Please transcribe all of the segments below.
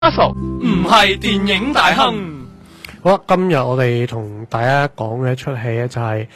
Marvel 唔係電影大亨。 好啦，今日我哋同大家講嘅一出戲咧就係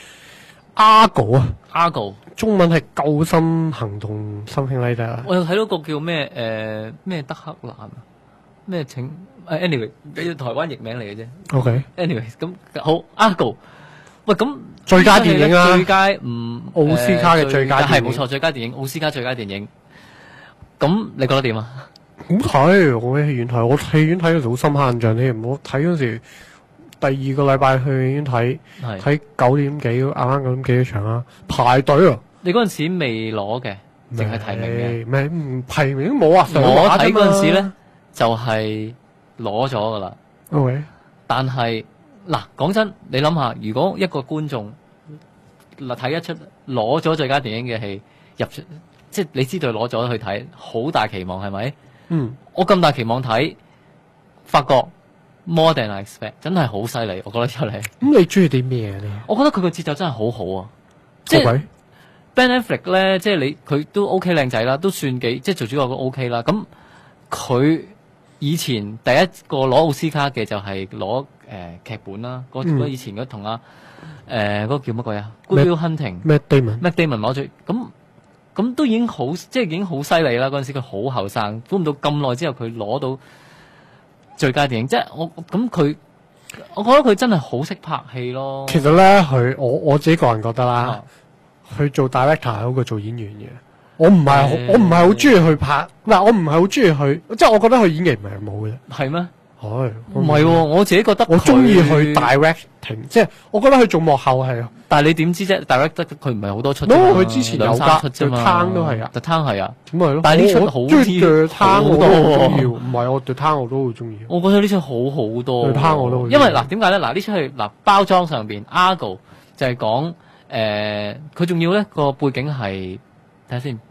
Argo 啊 Argo 中文係救生行動something like that。 我有睇到個叫咩咩德克蘭啊，咩請anyway 台灣譯名嚟嘅啫。 OK， anyway 咁好 Argo。喂，咁最佳電影啊， 最佳奧斯卡嘅最佳電影係冇錯，最佳電影奧斯卡最佳電影。咁你覺得點啊？ 好睇，我喺戲院睇，我戲院睇嘅時候好深刻印象添。我睇嗰時第二個禮拜去戲院睇，睇9點幾，啱啱9點幾嘅場啦，排隊啊！ 你嗰陣時未攞嘅，淨係提名嘅， 咩唔提名都冇啊！ 我睇嗰陣時咧就係攞咗噶啦。 OK， 但係嗱，講真，你諗下，如果一個觀眾睇一出攞咗最佳電影嘅戲入出，即係你知道攞咗去睇，好大期望係咪？ 嗯， 我咁大期望睇，發覺 more than I expect， 真係好犀利，我覺得出嚟。 咁你中意啲咩啊？你我覺得佢個節奏真係好好啊！即係 Ben Affleck 咧，即係佢都 OK 靚仔啦，都算幾即係做主角都 OK 啦。咁佢以前第一個攞奧斯卡嘅就係攞劇本啦，嗰以前嗰同嗰個叫乜鬼啊 Good Will Hunting Matt Damon 攞咗咁都已經好，即係已經好犀利啦！嗰陣時佢好後生，估唔到咁耐之後佢攞到最佳電影，即係我覺得佢真係好識拍戲咯。 其實咧，我自己個人覺得啦，佢做 director 好過做演員嘅。我唔係好中意去拍，我唔係好中意去，即係我覺得佢演技唔係咁好嘅。 係咩？ 唔係喎，我自己覺得我中意去 directing， 即係我覺得佢做幕後係。但係你點知啫 ？direct 佢唔係好多出。 佢之前有 2-3出啫嘛。 The Town 都係啊。 The Town 係啊。 咁咪咯。 但係呢出好啲。 The Town 我都好中意。唔係我 The Town 我都好中意。 我覺得呢出好好多。 The Town 我都好。 因為嗱點解咧？嗱呢出係嗱包裝上邊 Argo 就係講佢仲要咧個背景係睇下先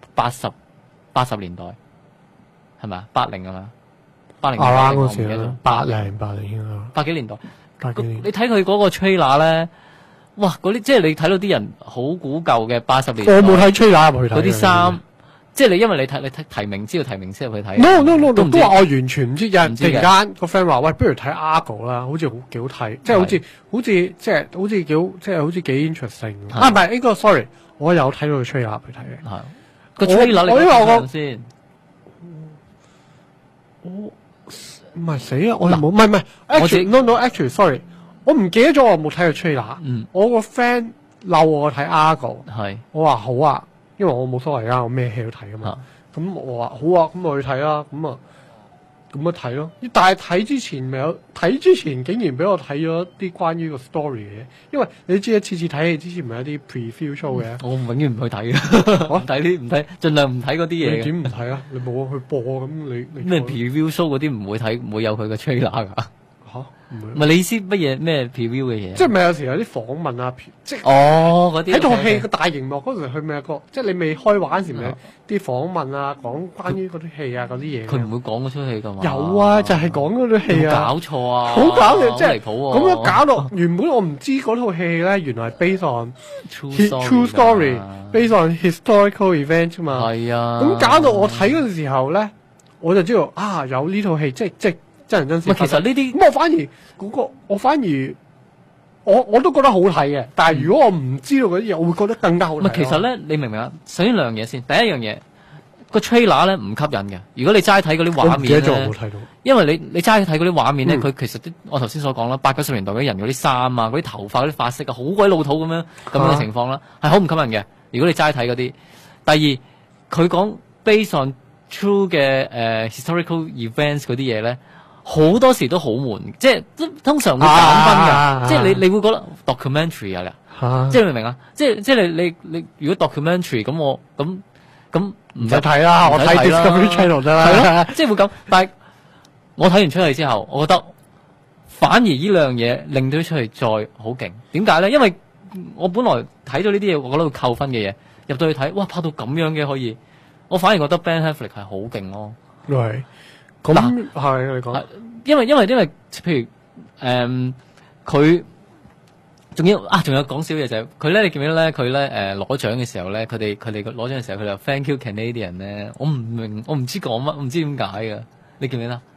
80年代係咪啊？80啊嘛。80 嗰時啦，80應該。 80幾年代。 80年。 你睇佢嗰個 trailer 咧，哇！嗰啲即係你睇到啲人好古舊嘅80年。 我冇睇 trailer 入去睇。 嗰啲衫，即係因為你睇提名知道提名先入去睇。 No， 都話我完全唔知。有人突然間個 friend 話：喂，不如睇 Argo 啦，好似幾好睇，即係好似幾 interesting。唔係呢個 sorry，我有睇到個 trailer 去睇嘅。 係個 trailer 你睇先。 我唔係死啊！我又冇，唔係，actually sorry， 我唔記得咗我有冇睇過 trailer。我個 friend 鬧我睇 Argo， 我話好啊，因為我冇所謂啊，我咩戲都睇噶嘛。咁我話好啊，咁我去睇啦。咁咪睇咯。但係睇之前竟然俾我睇咗啲關於個 story 嘅，因為你知次次睇戲之前咪有啲 preview show 嘅。 我永遠唔去睇嘅，唔睇，盡量唔睇嗰啲嘢。 你點唔睇啊？你冇去播咁你咩 preview show 嗰啲唔會睇，唔會有佢嘅 trailer 㗎。唔係你意思乜嘢咩 preview 嘅嘢？ 即係咪有時有啲訪問啊？即係嗰啲喺套戲個大熒幕嗰時，佢咪有個即係你未開畫嗰時咪啲訪問啊，講關於嗰啲戲啊嗰啲嘢。 佢唔會講嗰出戲㗎嘛？ 有啊，就係講嗰啲戲啊。 搞錯啊！ 好搞笑，即係離譜喎。 咁樣搞到原本我唔知嗰套戲咧，原來係 based on true story，based on historical event 啫嘛。 係啊。 咁搞到我睇嗰陣時候咧，我就知道啊，有呢套戲，即係。真人真事。 其實呢啲咁我反而我都覺得好睇嘅。但係如果我唔知道嗰啲嘢，我會覺得更加好睇。 其實咧，你明唔明啊？首先兩樣嘢先。第一樣嘢個 trailer 咧唔吸引嘅。如果你齋睇嗰啲畫面咧， 我冇睇到。 因為你齋睇嗰啲畫面咧，佢其實我頭先所講啦，80-90年代嗰啲人嗰啲衫啊、嗰啲頭髮、嗰啲髮色啊，好鬼老土咁樣嘅情況啦，係好唔吸引嘅。如果你齋睇嗰啲，第二佢講 based on true 嘅historical events 嗰啲嘢咧。好多時都好悶，即係通常會減分㗎，即係你會覺得 documentary 啊，即係你明唔明啊？即係你如果 documentary 咁唔使睇啦，我睇 Discovery Channel 得啦，係咯，即係會咁。但係我睇完出嚟之後，我覺得反而呢兩樣嘢令到出嚟再好勁。點解咧？因為我本來睇到呢啲嘢，我覺得會扣分嘅嘢，入到去睇，哇，拍到咁樣嘅可以，我反而覺得 Ben Affleck 係好勁咯。 係。咁係你講， 因為譬如佢仲有講少嘢就係佢咧，你記唔記得咧？佢咧攞獎嘅時候咧，佢哋攞獎嘅時候，佢就 Thank you Canadian 咧，我唔明，我唔知講乜，我唔知點解嘅，你記唔記得？